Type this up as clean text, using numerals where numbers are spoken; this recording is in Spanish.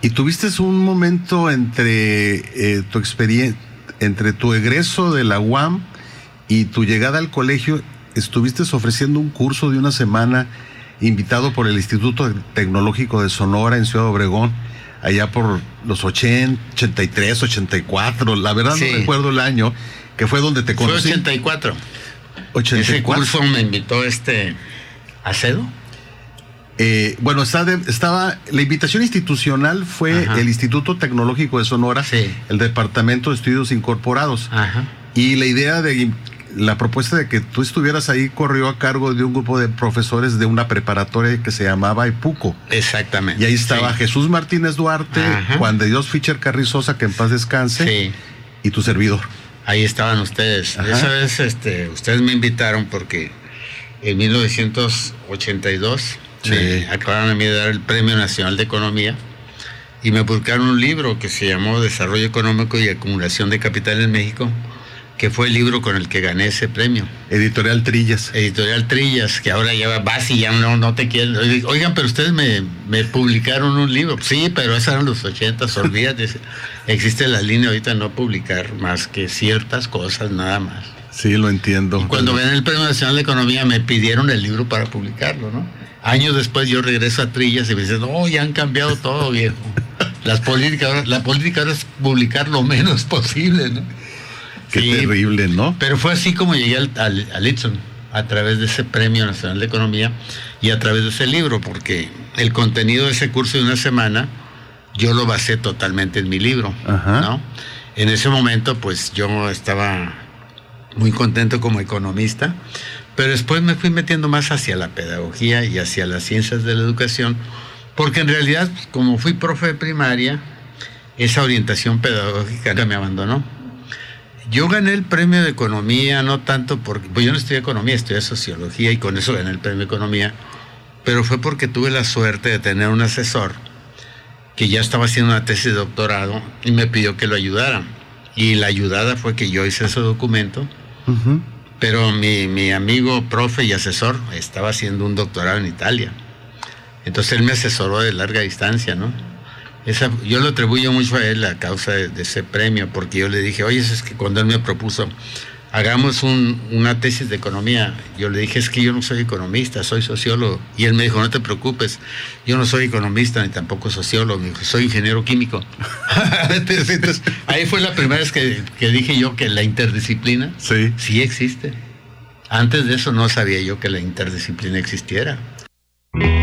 ¿Y tuviste un momento entre tu experiencia, entre tu egreso de la UAM y tu llegada al colegio, estuviste ofreciendo un curso de una semana invitado por el Instituto Tecnológico de Sonora en Ciudad Obregón, allá por los 83, 84, la verdad Sí. no recuerdo el año, que fue donde te conocí. Fue 84. 84. Ese curso me invitó Acedo. Bueno, estaba la invitación institucional fue Ajá. el Instituto Tecnológico de Sonora, Sí. el Departamento de Estudios Incorporados. Ajá. Y la propuesta de que tú estuvieras ahí corrió a cargo de un grupo de profesores de una preparatoria que se llamaba EPUCO. Exactamente. Y ahí estaba Sí. Jesús Martínez Duarte, Ajá. Juan de Dios Fischer Carrizosa, que en paz descanse, Sí. y tu servidor. Ahí estaban ustedes. Ajá. Esa vez ustedes me invitaron porque en 1982 Sí. me acabaron a mí de dar el Premio Nacional de Economía y me publicaron un libro que se llamó Desarrollo Económico y Acumulación de Capital en México, que fue el libro con el que gané ese premio. Editorial Trillas. Editorial Trillas, que ahora ya vas y ya no te quieren. Oigan, pero ustedes me publicaron un libro. Sí, pero esos eran los 80, olvídate. Existe la línea ahorita no publicar más que ciertas cosas, nada más. Sí, lo entiendo. Y cuando gané el Premio Nacional de Economía me pidieron el libro para publicarlo, ¿no? Años después yo regreso a Trillas y me dicen, no, ya han cambiado todo, viejo. La política ahora es publicar lo menos posible, ¿no? Qué Sí, terrible, ¿no? pero fue así como llegué al Itson, a través de ese Premio Nacional de Economía y a través de ese libro, porque el contenido de ese curso de una semana yo lo basé totalmente en mi libro, Ajá. ¿no? En ese momento, pues yo estaba muy contento como economista, pero después me fui metiendo más hacia la pedagogía y hacia las ciencias de la educación, porque en realidad, como fui profe de primaria, esa orientación pedagógica me abandonó. Yo gané el premio de economía, no tanto porque, pues yo no estudié economía, estudié sociología y con eso gané el premio de economía, pero fue porque tuve la suerte de tener un asesor que ya estaba haciendo una tesis de doctorado y me pidió que lo ayudara. Y la ayudada fue que yo hice ese documento, Ujú. pero mi amigo profe y asesor estaba haciendo un doctorado en Italia. Entonces él me asesoró de larga distancia, ¿no? Yo lo atribuyo mucho a él la causa de ese premio, porque yo le dije, oye, es que cuando él me propuso, hagamos una tesis de economía, yo le dije, es que yo no soy economista, soy sociólogo. Y él me dijo, no te preocupes, yo no soy economista ni tampoco sociólogo, me dijo, soy ingeniero químico. Entonces, ahí fue la primera vez que dije yo que la interdisciplina sí existe. Antes de eso no sabía yo que la interdisciplina existiera.